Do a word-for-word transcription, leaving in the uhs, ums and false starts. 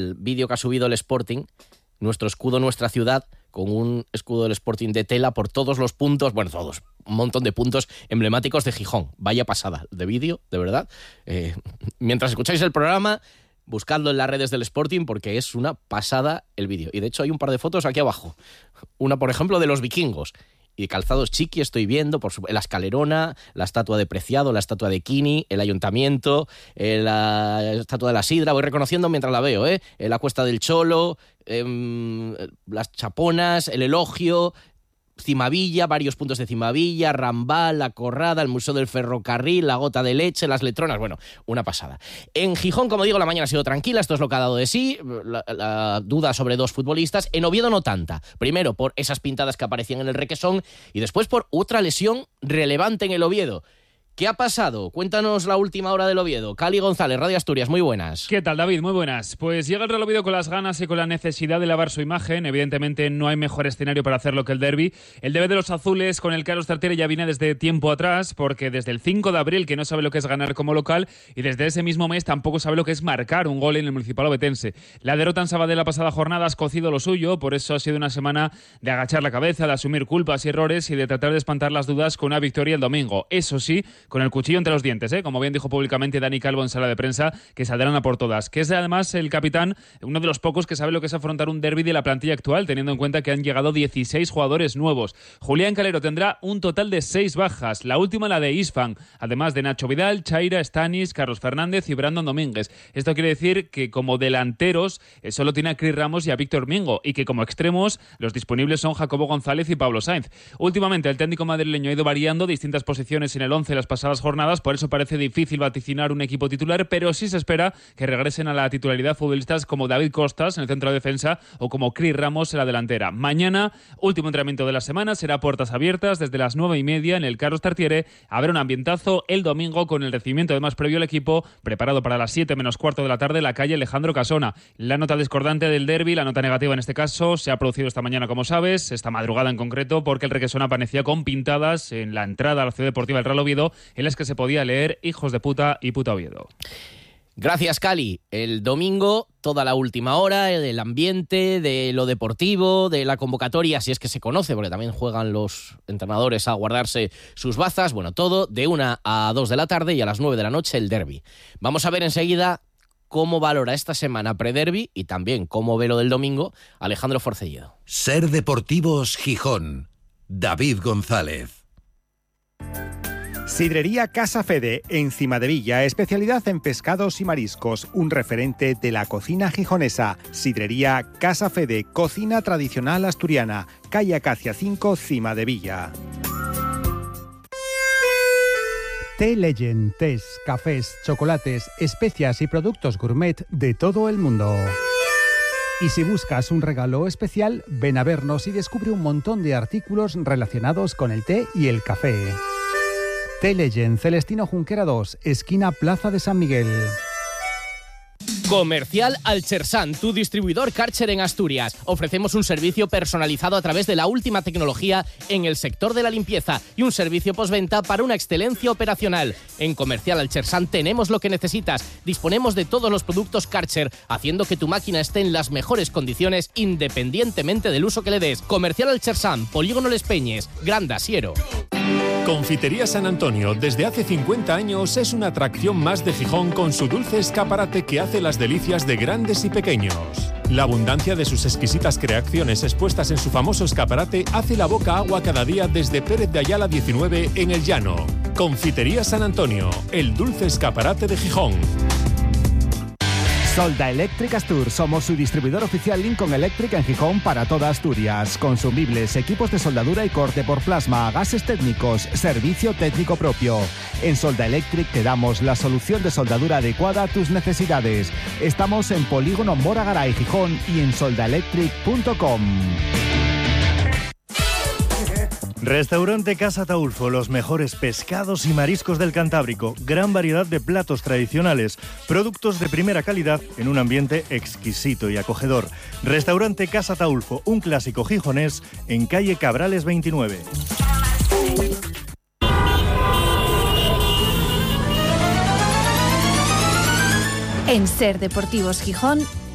el vídeo que ha subido el Sporting, nuestro escudo, nuestra ciudad, con un escudo del Sporting de tela por todos los puntos, bueno, todos, un montón de puntos emblemáticos de Gijón. Vaya pasada de vídeo, de verdad. Eh, mientras escucháis el programa, buscadlo en las redes del Sporting porque es una pasada el vídeo. Y de hecho hay un par de fotos aquí abajo. Una, por ejemplo, de los vikingos. Y de calzados chiqui estoy viendo, por su, la escalerona, la estatua de Preciado, la estatua de Quini, el ayuntamiento, eh, la estatua de la Sidra, voy reconociendo mientras la veo, ¿eh? La Cuesta del Cholo, eh, las Chaponas, el Elogio, Cimavilla, varios puntos de Cimavilla, Rambal, La Corrada, el Museo del Ferrocarril, la Gota de Leche, las Letronas, bueno, una pasada. En Gijón, como digo, la mañana ha sido tranquila, esto es lo que ha dado de sí, la, la duda sobre dos futbolistas, en Oviedo no tanta, primero por esas pintadas que aparecían en el Requesón y después por otra lesión relevante en el Oviedo. ¿Qué ha pasado? Cuéntanos la última hora del Oviedo. Cali González, Radio Asturias, muy buenas. ¿Qué tal, David? Muy buenas. Pues llega el Real Oviedo con las ganas y con la necesidad de lavar su imagen. Evidentemente no hay mejor escenario para hacerlo que el derbi. El derbi de los azules con el Carlos Tartiere ya viene desde tiempo atrás, porque desde el cinco de abril que no sabe lo que es ganar como local y desde ese mismo mes tampoco sabe lo que es marcar un gol en el Municipal Ovetense. La derrota en Sabadell la pasada jornada ha escocido lo suyo, por eso ha sido una semana de agachar la cabeza, de asumir culpas y errores y de tratar de espantar las dudas con una victoria el domingo. Eso sí, con el cuchillo entre los dientes, ¿eh? Como bien dijo públicamente Dani Calvo en sala de prensa, que saldrán a por todas. Que es además el capitán, uno de los pocos que sabe lo que es afrontar un derbi de la plantilla actual, teniendo en cuenta que han llegado dieciséis jugadores nuevos. Julián Calero tendrá un total de seis bajas, la última la de Isfan, además de Nacho Vidal, Chaira, Stanis, Carlos Fernández y Brandon Domínguez. Esto quiere decir que como delanteros eh, solo tiene a Cris Ramos y a Víctor Mingo, y que como extremos los disponibles son Jacobo González y Pablo Sainz. Últimamente el técnico madrileño ha ido variando distintas posiciones en el once las pasadas jornadas, por eso parece difícil vaticinar un equipo titular, pero sí se espera que regresen a la titularidad futbolistas como David Costas en el centro de defensa o como Cris Ramos en la delantera. Mañana, último entrenamiento de la semana, será puertas abiertas desde las nueve y media en el Carlos Tartiere. Habrá un ambientazo el domingo con el recibimiento además previo al equipo, preparado para las siete menos cuarto de la tarde en la calle Alejandro Casona. La nota discordante del derbi, la nota negativa en este caso, se ha producido esta mañana, como sabes, esta madrugada en concreto, porque el Requesón aparecía con pintadas en la entrada a la Ciudad Deportiva del Real Oviedo, en las que se podía leer hijos de puta y puta Oviedo. Gracias, Cali. El domingo, toda la última hora, del ambiente, de lo deportivo, de la convocatoria, si es que se conoce, porque también juegan los entrenadores a guardarse sus bazas, bueno, todo de una a dos de la tarde y a las nueve de la noche el derbi. Vamos a ver enseguida cómo valora esta semana pre-derbi y también cómo ve lo del domingo Alejandro Forcelledo. Ser Deportivos Gijón, David González. Sidrería Casa Fede, en Cimadevilla, especialidad en pescados y mariscos, un referente de la cocina gijonesa. Sidrería Casa Fede, cocina tradicional asturiana, calle Acacia cinco, Cimadevilla. Té Legend, tés, cafés, chocolates, especias y productos gourmet de todo el mundo. Y si buscas un regalo especial, ven a vernos y descubre un montón de artículos relacionados con el té y el café. Té Legend, Celestino Junquera dos, esquina Plaza de San Miguel. Comercial Alchersan, tu distribuidor Karcher en Asturias. Ofrecemos un servicio personalizado a través de la última tecnología en el sector de la limpieza y un servicio postventa para una excelencia operacional. En Comercial Alchersan tenemos lo que necesitas. Disponemos de todos los productos Karcher, haciendo que tu máquina esté en las mejores condiciones independientemente del uso que le des. Comercial Alchersan, Polígono Les Peñes, Gran Dasiero. Confitería San Antonio, desde hace cincuenta años, es una atracción más de Gijón con su dulce escaparate que hace las delicias de grandes y pequeños. La abundancia de sus exquisitas creaciones expuestas en su famoso escaparate hace la boca agua cada día desde Pérez de Ayala diecinueve en El Llano. Confitería San Antonio, el dulce escaparate de Gijón. Solda Electric Astur, somos su distribuidor oficial Lincoln Electric en Gijón para toda Asturias. Consumibles, equipos de soldadura y corte por plasma, gases técnicos, servicio técnico propio. En Solda Electric te damos la solución de soldadura adecuada a tus necesidades. Estamos en Polígono Moragaray, Gijón y en solda electric punto com. Restaurante Casa Taulfo, los mejores pescados y mariscos del Cantábrico, gran variedad de platos tradicionales, productos de primera calidad en un ambiente exquisito y acogedor. Restaurante Casa Taulfo, un clásico gijonés en calle Cabrales veintinueve. En Ser Deportivos Gijón,